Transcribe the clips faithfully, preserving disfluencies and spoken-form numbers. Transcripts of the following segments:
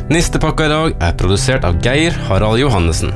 Nistepakka I dag er produsert av Geir Harald Johannessen.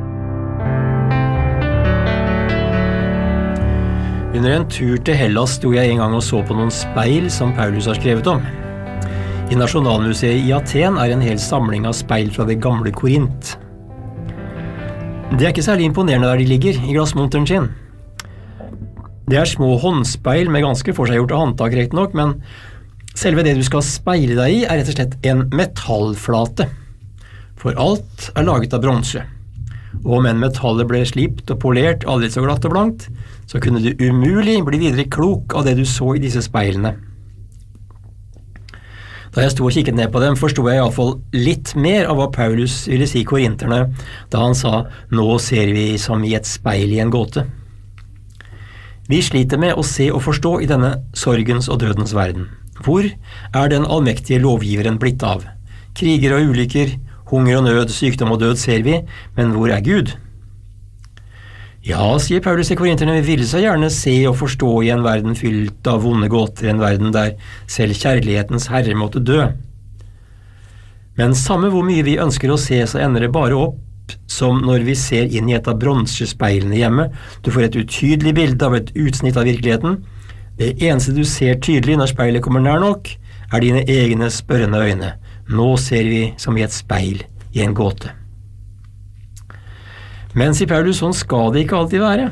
Under en tur til Hellas sto jeg en gang og så på noen speil som Paulus har skrevet om. I Nasjonalmuseet I Aten er en hel samling av speil fra det gamle Korint. Det er ikke særlig imponerende der de ligger, I glassmonteren sin. Det er små håndspeil med ganske forseggjorte håndtak rett nok, men selve det du skal speile deg I er rett og slett en metallflate. For alt er laget av bronse. Og om en metallet ble slipt og polert aldri så glatt og blankt, så kunne du umulig bli videre klok av det du så I disse speilene. Da jeg sto og kikket ned på dem, forstod jeg I alle fall litt mer av hva Paulus ville si korinterne, da han sa, nå ser vi som I et speil I en gåte. Vi sliter med å se og forstå I denne sorgens og dødens verden. Hvor er den allmektige lovgiveren blitt av? Kriger og ulykker, hunger og nød, sykdom og død ser vi, men hvor er Gud? Ja, sier Paulus til korinterne, vi ville så gjerne se og forstå I en verden fylt av vonde gåter, en verden der selv kjærlighetens herre måtte dø. Men samme hvor mye vi ønsker å se, så ender det bare opp som når vi ser inn I et av bronsespeilene hjemme. Du får et utydelig bilde av et utsnitt av virkeligheten. Det eneste du ser tydelig når speilet kommer nær nok, er dine egne spørrende øyne. Nå ser vi som I et speil I en gåte. Men sier Paulus, sånn skal det ikke alltid være.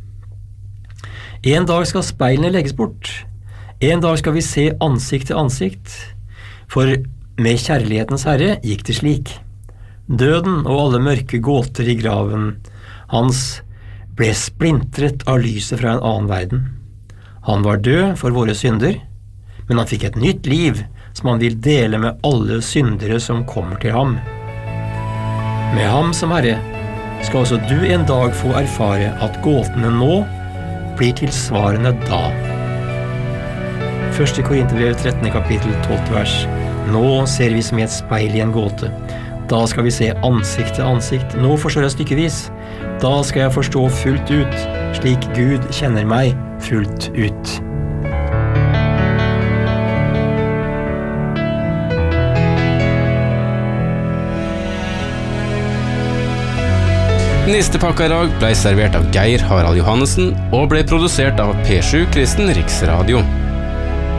En dag skal speilene legges bort. En dag skal vi se ansikt til ansikt. For med kjærlighetens herre gikk det slik. Døden og alle mørke gåter I graven hans ble splintret av lyset fra en annen verden. Han var død for våre synder, men han fikk et nytt liv som han vil dele med alle syndere som kommer til ham. Med ham som herre skal også du en dag få erfare at gåtene nå blir tilsvarende da. Første Korinterbrev trettende kapittel tolvte vers. Nå ser vi som I et speil I en gåte. Da skal vi se ansikt til ansikt. Nå forstår jeg stykkevis. Da skal jeg forstå fullt ut, slik Gud kjenner meg fullt ut. Nistepakka I dag ble servert av Geir Harald Johannessen og ble produsert av P sju Kristen Riksradio.